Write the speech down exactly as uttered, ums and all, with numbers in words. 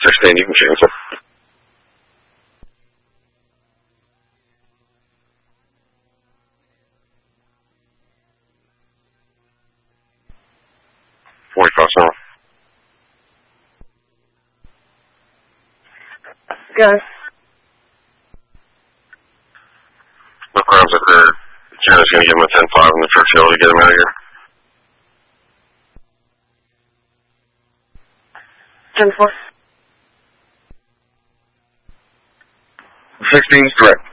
sixteen, you can cancel. Forty-five seven. Go. No crimes occurred. Jenna's going to give him a ten five in the Churchill to get him out of here. ten four. sixteen's correct.